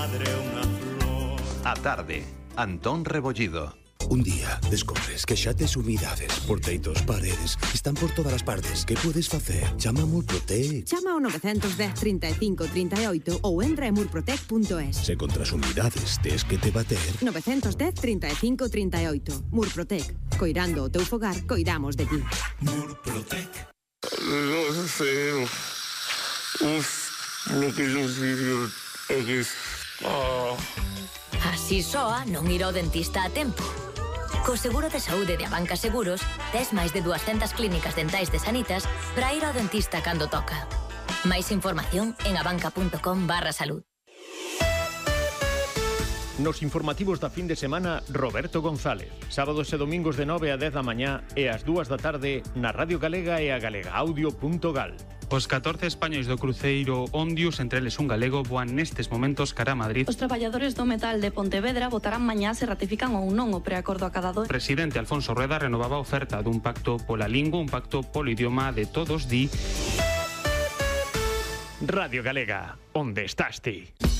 A tarde, Antón Rebollido. Un día descobres que xa tes humidades, porteitos, paredes, están por todas as partes. Que podes facer? Chama a Murprotec. Chama ao 910 35 38 ou entra en murprotec.es. Se contra as humidades tes que te bater. 910 35 38. Murprotec. Coirando o teu fogar, coidamos de ti. Murprotec. Non sei. Lo que eu digo é que... Así soa non ir ao dentista a tempo. Co seguro de saúde de Abanca Seguros, tes máis de 200 clínicas dentais de Sanitas para ir ao dentista cando toca. Máis información en abanca.com/salud. Nos informativos da fin de semana, Roberto González. Sábados e domingos de 9 a 10 da mañá e ás 2 da tarde na Radio Galega e a galegaaudio.gal. Os 14 españois do cruceiro Ondius, entre eles un galego, voan nestes momentos cara a Madrid. Os traballadores do metal de Pontevedra votarán mañá se ratifican ou non o preacordo acadado. O presidente Alfonso Rueda renovaba a oferta dun pacto pola lingua, un pacto polo idioma de todos, di... Radio Galega, onde estás ti?